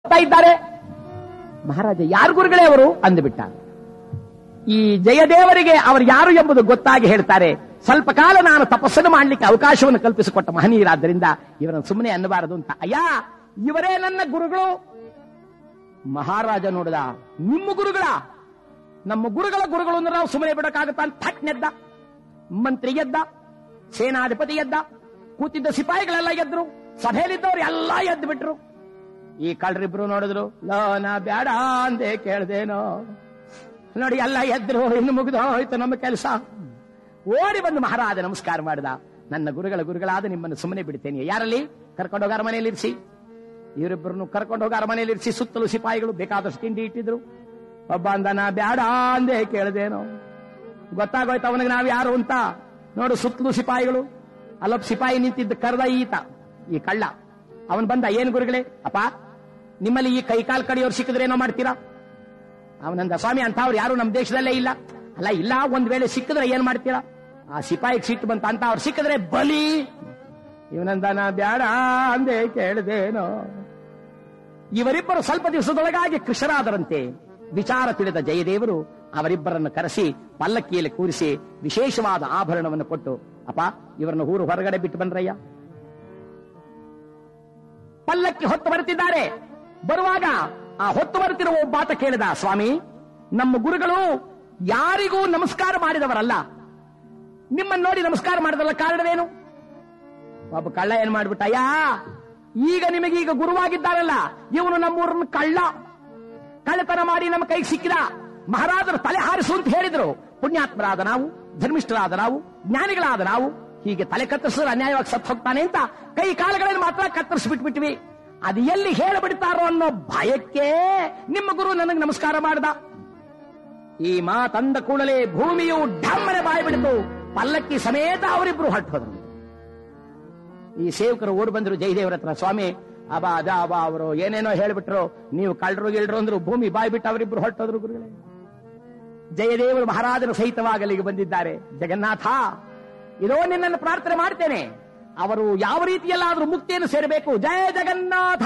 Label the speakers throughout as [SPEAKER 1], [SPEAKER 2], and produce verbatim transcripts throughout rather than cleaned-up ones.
[SPEAKER 1] ಇದ್ದಾರೆ. ಮಹಾರಾಜ ಯಾರು ಗುರುಗಳೇ ಅವರು ಅಂದುಬಿಟ್ಟ. ಈ ಜಯದೇವರಿಗೆ ಅವರು ಯಾರು ಎಂಬುದು ಗೊತ್ತಾಗಿ ಹೇಳ್ತಾರೆ, ಸ್ವಲ್ಪ ಕಾಲ ನಾನು ತಪಸ್ಸನ್ನು ಮಾಡಲಿಕ್ಕೆ ಅವಕಾಶವನ್ನು ಕಲ್ಪಿಸಿಕೊಟ್ಟ ಮಹನೀಯರಾದ್ದರಿಂದ ಇವರನ್ನು ಸುಮ್ಮನೆ ಅನ್ನಬಾರದು ಅಂತ. ಅಯ್ಯ, ಇವರೇ ನನ್ನ ಗುರುಗಳು. ಮಹಾರಾಜ ನೋಡಿದ, ನಿಮ್ಮ ಗುರುಗಳ? ನಮ್ಮ ಗುರುಗಳ ಗುರುಗಳು ಅಂದ್ರೆ ನಾವು ಸುಮ್ಮನೆ ಬಿಡಕ್ಕಾಗತ್ತ ಅಂತ ಥಟ್ನೆದ್ದ. ಮಂತ್ರಿ ಎದ್ದ, ಸೇನಾಧಿಪತಿ ಎದ್ದ, ಕೂತಿದ್ದ ಸಿಪಾಯಿಗಳೆಲ್ಲ ಎದ್ರು, ಸಭೆಯಲ್ಲಿದ್ದವ್ರು ಎಲ್ಲ ಎದ್ದು ಬಿಟ್ರು. ಈ ಕಳ್ರಿಬ್ರು ನೋಡಿದ್ರು, ಲೋ ನಾ ಬ್ಯಾಡ ಅಂದೆ ಕೇಳ್ದೇನೋ, ನೋಡಿ ಎಲ್ಲ ಎದ್ರು, ಇನ್ನು ಮುಗಿದು ಹೋಯ್ತು ನಮ್ಮ ಕೆಲಸ. ಓಡಿ ಬಂದು ಮಹಾರಾಜ ನಮಸ್ಕಾರ ಮಾಡಿದ. ನನ್ನ ಗುರುಗಳ ಗುರುಗಳಾದ ನಿಮ್ಮನ್ನು ಸುಮ್ಮನೆ ಬಿಡ್ತೇನೆ. ಯಾರಲ್ಲಿ? ಕರ್ಕೊಂಡೋಗಿ ಅರಮನೆಯಲ್ಲಿರಿಸಿ. ಇವರಿಬ್ಬರನ್ನು ಕರ್ಕೊಂಡೋಗಿ ಅರಮನೆಯಲ್ಲಿರಿಸಿ ಸುತ್ತಲೂ ಸಿಪಾಯಿಗಳು ಬೇಕಾದಷ್ಟು ತಿಂಡಿ ಇಟ್ಟಿದ್ರು. ಒಬ್ಬ ಅಂದ, ನಾ ಬ್ಯಾಡ ಅಂದೆ ಕೇಳ್ದೇನೋ. ಗೊತ್ತಾಗೋಯ್ತು ಅವನಿಗೆ ನಾವು ಯಾರು ಅಂತ. ನೋಡು ಸುತ್ತಲೂ ಸಿಪಾಯಿಗಳು. ಅಲ್ಲೊಬ್ಬ ಸಿಪಾಯಿ ನಿಂತಿದ್ದ, ಕರೆದ ಈತ, ಈ ಕಳ್ಳ. ಅವನ್ ಬಂದ, ಏನ್ ಗುರುಗಳೇ? ಅಪ್ಪ, ನಿಮ್ಮಲ್ಲಿ ಈ ಕೈ ಕಾಲ್ ಕಡಿಯೋರು ಸಿಕ್ಕಿದ್ರೆ ಏನೋ ಮಾಡ್ತೀರಾ? ಅವನಂದ, ಸ್ವಾಮಿ ಅಂತವ್ರು ಯಾರು ನಮ್ಮ ದೇಶದಲ್ಲೇ ಇಲ್ಲ. ಅಲ್ಲ, ಇಲ್ಲ, ಒಂದ್ ವೇಳೆ ಸಿಕ್ಕಿದ್ರೆ ಏನ್ ಮಾಡ್ತೀರಾ? ಆ ಸಿಪಾಯಿಗೆ ಸಿಟ್ಟು ಬಂತ, ಅಂತ ಅವ್ರು ಸಿಕ್ಕಿದ್ರೆ ಬಲಿ. ಇವನಂದ, ನಾ ಬ್ಯಾಡ ಅಂದೆ ಕೇಳ್ದೇನೋ. ಇವರಿಬ್ಬರು ಸ್ವಲ್ಪ ದಿವಸದೊಳಗಾಗಿ ಕೃಷರಾದರಂತೆ. ವಿಚಾರ ತಿಳಿದ ಜಯದೇವರು ಅವರಿಬ್ಬರನ್ನು ಕರೆಸಿ ಪಲ್ಲಕ್ಕಿಯಲ್ಲಿ ಕೂರಿಸಿ ವಿಶೇಷವಾದ ಆಭರಣವನ್ನು ಕೊಟ್ಟು, ಅಪ್ಪ, ಇವರನ್ನು ಊರು ಹೊರಗಡೆ ಬಿಟ್ಟು ಬನ್ರಯ್ಯ. ಪಲ್ಲಕ್ಕಿ ಹೊತ್ತು ಬರುತ್ತಿದ್ದಾರೆ. ಬರುವಾಗ ಆ ಹೊತ್ತು ಬರುತ್ತಿರುವ ಒಬ್ಬಾತ ಕೇಳಿದ, ಸ್ವಾಮಿ, ನಮ್ಮ ಗುರುಗಳು ಯಾರಿಗೂ ನಮಸ್ಕಾರ ಮಾಡಿದವರಲ್ಲ, ನಿಮ್ಮನ್ನು ನೋಡಿ ನಮಸ್ಕಾರ ಮಾಡಿದಲ್ಲ, ಕಾರಣವೇನು? ಒಬ್ಬ ಕಳ್ಳ ಏನ್ ಮಾಡ್ಬಿಟ್ಟ, ಅಯ್ಯ, ಈಗ ನಿಮಗೀಗ ಗುರುವಾಗಿದ್ದಾರಲ್ಲ, ಇವನು ನಮ್ಮೂರನ್ನು ಕಳ್ಳ, ಕಳ್ಳತನ ಮಾಡಿ ನಮ್ಮ ಕೈಗೆ ಸಿಕ್ಕಿದ. ಮಹಾರಾಜರು ತಲೆ ಹಾರಿಸು ಅಂತ ಹೇಳಿದ್ರು. ಪುಣ್ಯಾತ್ಮರಾದ ನಾವು, ಧರ್ಮಿಷ್ಠರಾದ ನಾವು, ಜ್ಞಾನಿಗಳಾದ ನಾವು ಹೀಗೆ ತಲೆ ಕತ್ತರಿಸಿದ್ರೆ ಅನ್ಯಾಯವಾಗಿ ಸತ್ತು ಹೋಗ್ತಾನೆ ಅಂತ ಕೈ ಕಾಲುಗಳನ್ನು ಮಾತ್ರ ಕತ್ತರಿಸಿ ಬಿಟ್ಬಿಟ್ವಿ. ಅದು ಎಲ್ಲಿ ಹೇಳಿಬಿಡ್ತಾರೋ ಅನ್ನೋ ಭಯಕ್ಕೆ ನಿಮ್ಮ ಗುರು ನನಗೆ ನಮಸ್ಕಾರ ಮಾಡ್ದ. ಈ ಮಾತಂದ ಕೂಡಲೇ ಭೂಮಿಯು ಢಮ್ಮನೆ ಬಾಯಿ ಬಿಡಿತು. ಪಲ್ಲಕ್ಕಿ ಸಮೇತ ಅವರಿಬ್ರು ಹೊರಟು ಹೋದ್ರು. ಈ ಸೇವಕರು ಓಡಿ ಬಂದ್ರು ಜಯದೇವರ ಹತ್ರ, ಸ್ವಾಮಿ, ಅಬಾ ಅದ ಅಬಾ ಅವರು ಏನೇನೋ ಹೇಳ್ಬಿಟ್ರು, ನೀವು ಕಳ್ಳರು ಗಿಳ್ರು ಅಂದ್ರು. ಭೂಮಿ ಬಾಯಿ ಬಿಟ್ಟು ಅವರಿಬ್ರು ಹೊರಟೋದ್ರು ಗುರುಗಳೇ. ಜಯದೇವರು ಮಹಾರಾಜರು ಸಹಿತವಾಗಿ ಅಲ್ಲಿಗೆ ಬಂದಿದ್ದಾರೆ. ಜಗನ್ನಾಥ, ಇದೋ ನಿನ್ನನ್ನು ಪ್ರಾರ್ಥನೆ ಮಾಡ್ತೇನೆ, ಅವರು ಯಾವ ರೀತಿಯಲ್ಲಾದ್ರೂ ಮುಕ್ತಿಯನ್ನು ಸೇರಬೇಕು. ಜಯ ಜಗನ್ನಾಥ.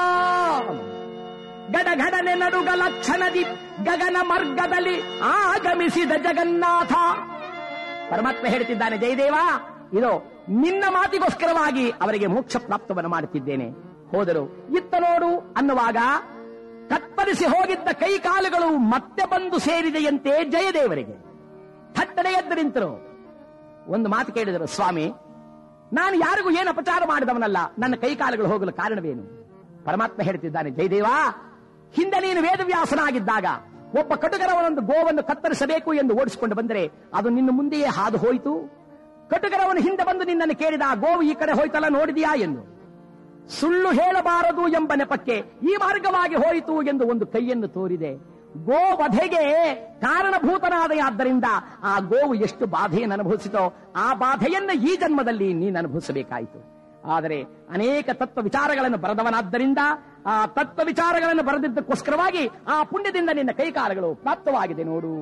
[SPEAKER 1] ಗಡಗಡನೆ ನಡುಗ ಲಕ್ಷಣದಿ ಗಗನ ಮಾರ್ಗದಲ್ಲಿ ಆಗಮಿಸಿದ ಜಗನ್ನಾಥ. ಪರಮಾತ್ಮ ಹೇಳ್ತಿದ್ದಾನೆ, ಜಯದೇವ, ಇದೋ ನಿನ್ನ ಮಾತಿಗೋಸ್ಕರವಾಗಿ ಅವರಿಗೆ ಮೋಕ್ಷ ಪ್ರಾಪ್ತವನ್ನು ಮಾಡುತ್ತಿದ್ದೇನೆ. ಹೋದರು. ಇತ್ತ ನೋಡು ಅನ್ನುವಾಗ ಕತ್ತರಿಸಿ ಹೋಗಿದ್ದ ಕೈ ಕಾಲುಗಳು ಮತ್ತೆ ಬಂದು ಸೇರಿದೆಯಂತೆ ಜಯದೇವರಿಗೆ. ಥಟ್ಟನೆ ಎದ್ದು ನಿಂತರು. ಒಂದು ಮಾತು ಕೇಳಿದರು, ಸ್ವಾಮಿ, ನಾನು ಯಾರಿಗೂ ಏನು ಅಪಚಾರ ಮಾಡಿದವನಲ್ಲ, ನನ್ನ ಕೈ ಕಾಲುಗಳು ಹೋಗಲು ಕಾರಣವೇನು? ಪರಮಾತ್ಮ ಹೇಳ್ತಿದ್ದಾನೆ, ಜಯದೇವ, ಹಿಂದೆ ನೀನು ವೇದವ್ಯಾಸನಾಗಿದ್ದಾಗ ಒಬ್ಬ ಕಟುಗರವನೊಂದು ಗೋವನ್ನು ಕತ್ತರಿಸಬೇಕು ಎಂದು ಓಡಿಸಿಕೊಂಡು ಬಂದರೆ ಅದು ನಿನ್ನ ಮುಂದೆಯೇ ಹಾದು ಹೋಯಿತು. ಕಟುಗರವನು ಹಿಂದೆ ಬಂದು ನಿನ್ನನ್ನು ಕೇಳಿದ, ಗೋವು ಈ ಕಡೆ ಹೋಯ್ತಲ್ಲ ನೋಡಿದೆಯಾ ಎಂದು. ಸುಳ್ಳು ಹೇಳಬಾರದು ಎಂಬ ನೆಪಕ್ಕೆ ಈ ಮಾರ್ಗವಾಗಿ ಹೋಯಿತು ಎಂದು ಒಂದು ಕೈಯನ್ನು ತೋರಿದೆ. ಗೋವಧೆಗೆ ಕಾರಣಭೂತನಾದೆಯಾದ್ದರಿಂದ ಆ ಗೋವು ಎಷ್ಟು ಬಾಧೆಯನ್ನು ಅನುಭವಿಸಿತೋ ಆ ಬಾಧೆಯನ್ನು ಈ ಜನ್ಮದಲ್ಲಿ ನೀನು ಅನುಭವಿಸಬೇಕಾಯಿತು. ಆದರೆ ಅನೇಕ ತತ್ವ ವಿಚಾರಗಳನ್ನು ಬರೆದವನಾದ್ದರಿಂದ ಆ ತತ್ವ ವಿಚಾರಗಳನ್ನು ಬರೆದಿದ್ದಕ್ಕೋಸ್ಕರವಾಗಿ ಆ ಪುಣ್ಯದಿಂದ ನಿನ್ನ ಕೈಕಾಲಗಳು ಪ್ರಾಪ್ತವಾಗಿದೆ ನೋಡು.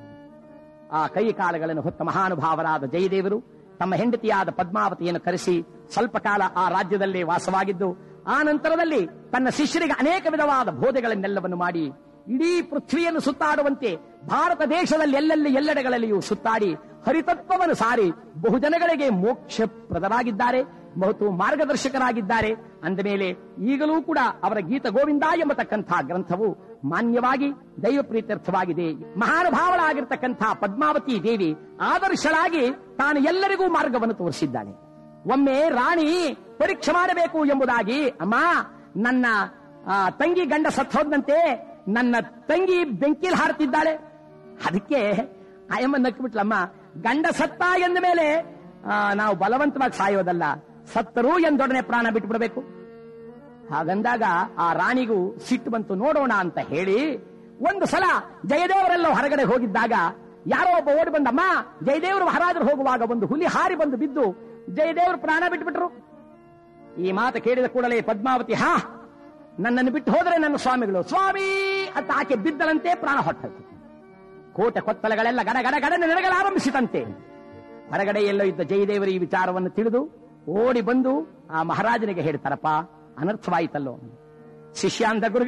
[SPEAKER 1] ಆ ಕೈಕಾಲಗಳನ್ನು ಹೊತ್ತ ಮಹಾನುಭಾವರಾದ ಜಯದೇವರು ತಮ್ಮ ಹೆಂಡತಿಯಾದ ಪದ್ಮಾವತಿಯನ್ನು ಕರೆಸಿ ಸ್ವಲ್ಪ ಕಾಲ ಆ ರಾಜ್ಯದಲ್ಲೇ ವಾಸವಾಗಿದ್ದು, ಆ ನಂತರದಲ್ಲಿ ತನ್ನ ಶಿಷ್ಯರಿಗೆ ಅನೇಕ ವಿಧವಾದ ಬೋಧೆಗಳನ್ನೆಲ್ಲವನ್ನು ಮಾಡಿ ಇಡೀ ಪೃಥ್ವಿಯನ್ನು ಸುತ್ತಾಡುವಂತೆ ಭಾರತ ದೇಶದಲ್ಲಿ ಎಲ್ಲೆಲ್ಲಿ ಎಲ್ಲೆಡೆಗಳಲ್ಲಿಯೂ ಸುತ್ತಾಡಿ ಹರಿತತ್ವವನ್ನು ಸಾರಿ ಬಹುಜನಗಳಿಗೆ ಮೋಕ್ಷಪ್ರದರಾಗಿದ್ದಾರೆ, ಬಹುತು ಮಾರ್ಗದರ್ಶಕರಾಗಿದ್ದಾರೆ. ಅಂದ ಮೇಲೆ ಈಗಲೂ ಕೂಡ ಅವರ ಗೀತ ಗೋವಿಂದ ಎಂಬತಕ್ಕಂಥ ಗ್ರಂಥವು ಮಾನ್ಯವಾಗಿ ದೈವ ಪ್ರೀತ್ಯರ್ಥವಾಗಿದೆ. ಮಹಾನುಭಾವಳಾಗಿರ್ತಕ್ಕಂಥ ಪದ್ಮಾವತಿ ದೇವಿ ಆದರ್ಶಳಾಗಿ ತಾನು ಎಲ್ಲರಿಗೂ ಮಾರ್ಗವನ್ನು ತೋರಿಸಿದ್ದಾನೆ. ಒಮ್ಮೆ ರಾಣಿ ಪರೀಕ್ಷೆ ಮಾಡಬೇಕು ಎಂಬುದಾಗಿ, ಅಮ್ಮ, ನನ್ನ ತಂಗಿ ಗಂಡ ಸತ್ತು ಹೋದಂತೆ, ನನ್ನ ತಂಗಿ ಬೆಂಕಿಲ್ ಹಾರುತ್ತಿದ್ದಾಳೆ. ಅದಕ್ಕೆ ಆಯಮ್ಮ ನಕ್ಬಿಟ್ಲಮ್ಮ, ಗಂಡ ಸತ್ತ ಎಂದ ಮೇಲೆ ನಾವು ಬಲವಂತವಾಗಿ ಸಾಯೋದಲ್ಲ, ಸತ್ತರು ಎಂದೊಡನೆ ಪ್ರಾಣ ಬಿಟ್ಟುಬಿಡಬೇಕು. ಹಾಗಂದಾಗ ಆ ರಾಣಿಗೂ ಸಿಟ್ಟು ಬಂತು. ನೋಡೋಣ ಅಂತ ಹೇಳಿ ಒಂದು ಸಲ ಜಯದೇವರೆಲ್ಲ ಹೊರಗಡೆ ಹೋಗಿದ್ದಾಗ ಯಾರೋ ಒಬ್ಬ ಓಡಿ ಬಂದಮ್ಮ, ಜಯದೇವರು ಮಹಾರಾಜರು ಹೋಗುವಾಗ ಒಂದು ಹುಲಿ ಹಾರಿ ಬಂದು ಬಿದ್ದು ಜಯದೇವರು ಪ್ರಾಣ ಬಿಟ್ಟುಬಿಟ್ರು. ಈ ಮಾತು ಕೇಳಿದ ಕೂಡಲೇ ಪದ್ಮಾವತಿ, ಹಾ, ನನ್ನನ್ನು ಬಿಟ್ಟು ಹೋದರೆ ನನ್ನ ಸ್ವಾಮಿಗಳು, ಸ್ವಾಮಿ ಅಂತ ಆಕೆ ಬಿದ್ದಲಂತೆ, ಪ್ರಾಣ ಹೊಟ್ಟದ್ದು. ಕೋಟೆ ಕೊತ್ತಲಗಳೆಲ್ಲ ಗಡ ಗಡ ಗಡನೆ ನೆರಗಲಾರಂಭಿಸಿತಂತೆ. ಹೊರಗಡೆ ಎಲ್ಲೋ ಇದ್ದ ಜಯದೇವರು ಈ ವಿಚಾರವನ್ನು ತಿಳಿದು ಓಡಿ ಬಂದು ಆ ಮಹಾರಾಜನಿಗೆ ಹೇಳ್ತಾರಪ್ಪ, ಅನರ್ಥವಾಯಿತಲ್ಲೋ. ಶಿಷ್ಯಾಂತ ಗುರುಗಳು